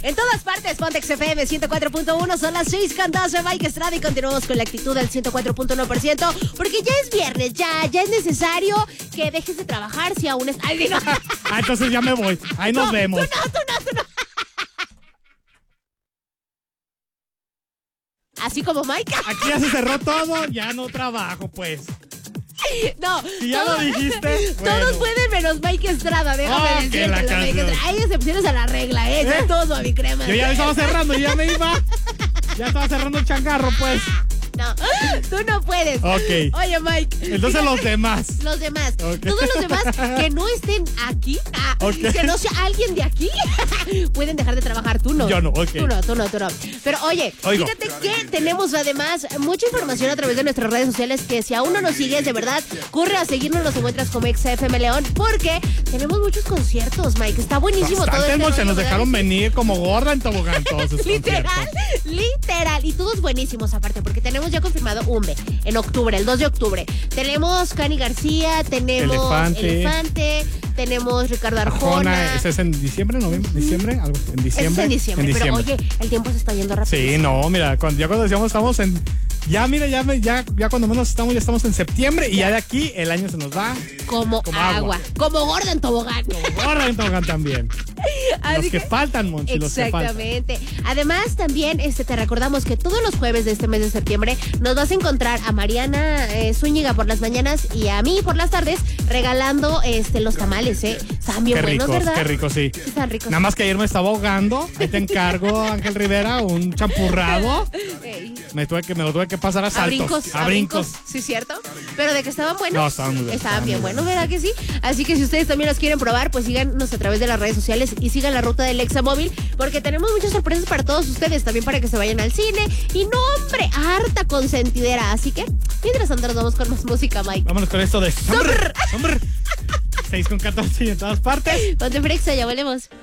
En todas partes, Pontex FM 104.1, son las 6:12, Mike Estrada, y continuamos con la actitud del 104.1%, porque ya es viernes, ya es necesario que dejes de trabajar si aún es... Ay, no. Entonces ya me voy. Ahí nos vemos. Tú no. Así como Mike. Aquí ya se cerró todo, ya no trabajo, pues. No. Si ya lo dijiste. Todos pueden menos Mike Estrada, déjame decirte. Hay excepciones a la regla, ¿eh? Todo a mi crema. Yo ya estaba cerrando, ya me iba. Ya estaba cerrando el changarro, pues. No, tú no puedes. Ok. Oye, Mike. Entonces los demás. Los demás. Okay. Todos los demás que no estén aquí, Okay. que no sea alguien de aquí, pueden dejar de trabajar. Tú no. Yo no, ok. Tú no. Pero oye, Oigo. Fíjate que tenemos además mucha información a través de nuestras redes sociales, que si aún no nos sigues, de verdad, corre a seguirnos, nos encuentras como XFM León, porque tenemos muchos conciertos, Mike. Está buenísimo todo este rollo, nos ¿verdad? dejaron venir como gorda en tobogán todos esos Literal. Y todos buenísimos aparte, porque tenemos ya confirmado Umbe en octubre, el 2 de octubre. Tenemos Cani García, tenemos Elefante, tenemos Ricardo Arjona. ¿Ese es en diciembre, noviembre, diciembre? ¿Algo? ¿En diciembre? Es en diciembre, pero oye, el tiempo se está yendo rápido. Sí, no, mira, cuando decíamos estamos en... Ya cuando menos estamos, ya estamos en septiembre y ya de aquí el año se nos va como agua. Como gorda en tobogán. Como gorda en tobogán también. Los que faltan, Monchi, los que faltan. Exactamente. Además, también te recordamos que todos los jueves de este mes de septiembre nos vas a encontrar a Mariana Zúñiga por las mañanas y a mí por las tardes regalando los tamales, ¿eh? Están bien buenos, ¿verdad? Qué ricos, sí. Están ricos. Nada más que ayer me estaba ahogando. Ahí te encargo, Ángel Rivera, un champurrado. Me lo tuve que pasar a saltos. A brincos. Sí, ¿cierto? Pero de que estaban buenos. No, estaban muy buenos. Estaban bien buenos, ¿verdad que sí? Así que si ustedes también los quieren probar, pues síganos a través de las redes sociales y sigan la ruta del Examóvil, porque tenemos muchas sorpresas para todos ustedes, también para que se vayan al cine. Y no, hombre, harta consentidera. Así que, mientras tanto, nos vamos con más música, Mike. Vámonos con esto de... ¡Sombre! 6:14 y en todas partes. Ponte Frexa, ya volvemos.